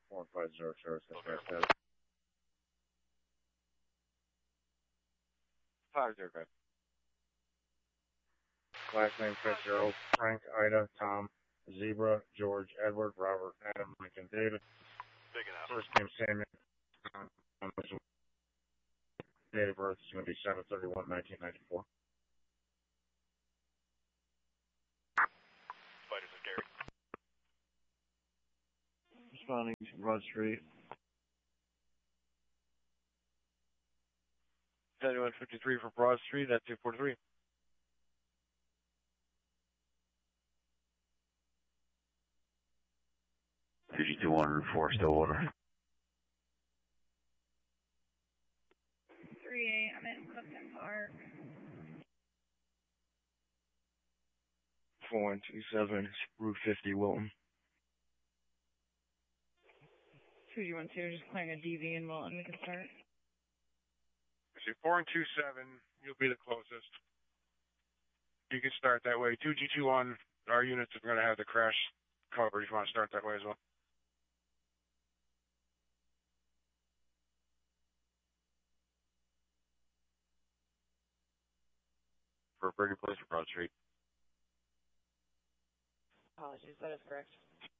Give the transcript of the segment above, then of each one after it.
150 service. 505. Last name Fitzgerald, Frank, Ida, Tom, Zebra, George, Edward, Robert, Adam, Lincoln, David. Big enough. First name Samuel. Date of birth is going to be 7/31/1994. Spiders is Gary. Responding to Broad Street. 7153 for Broad Street at 243. $221 Stillwater. 3-8, I'm in Clifton Park. 4127, Route 50, Wilton. 212, just clearing a DV in Wilton, we can start. I see 4127, you'll be the closest. You can start that way. 2G21, our units are going to have the crash covered if you want to start that way as well. For Brady Place for Broad Street. Apologies, that is correct.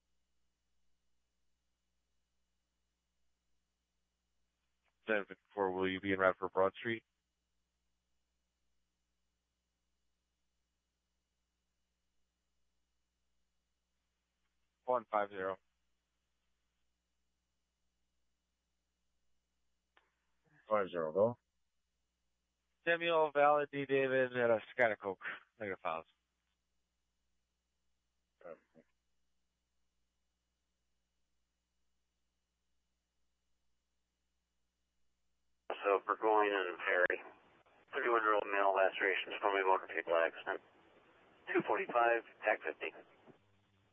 For will you be en route for Broad Street? $150. 50, go. Samuel, Valid, D. David, at a Skydecoke. Negative files. So Burgoyne and Perry. 31-year-old male lacerations from a motor vehicle accident. 245, TAC 50.